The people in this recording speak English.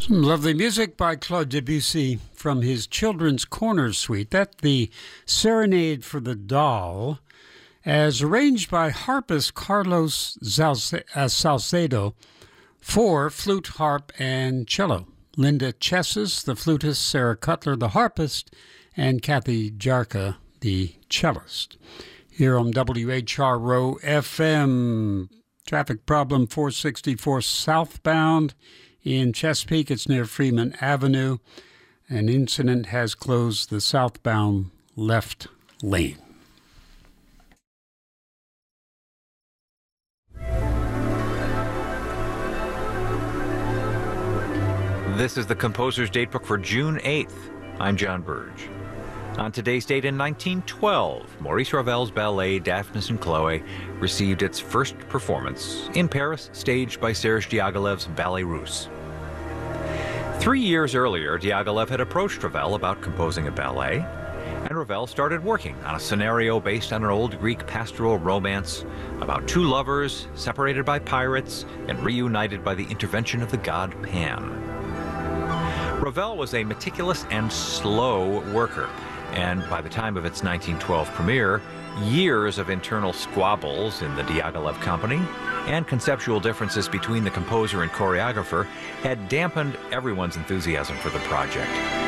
Some lovely music by Claude Debussy from his Children's Corner Suite. That's the Serenade for the Doll, as arranged by harpist Carlos Salcedo for flute, harp, and cello. Linda Chesses, the flutist, Sarah Cutler, the harpist, and Kathy Jarka, the cellist. Here on WHRO FM, traffic problem 464 southbound. In Chesapeake, it's near Freeman Avenue. An incident has closed the southbound left lane. This is the Composer's Datebook for June 8th. I'm John Burge. On today's date in 1912, Maurice Ravel's ballet Daphnis and Chloe received its first performance in Paris, staged by Serge Diaghilev's Ballet Russe. 3 years earlier, Diaghilev had approached Ravel about composing a ballet, and Ravel started working on a scenario based on an old Greek pastoral romance about two lovers separated by pirates and reunited by the intervention of the god Pan. Ravel was a meticulous and slow worker, and by the time of its 1912 premiere, years of internal squabbles in the Diaghilev company and conceptual differences between the composer and choreographer had dampened everyone's enthusiasm for the project.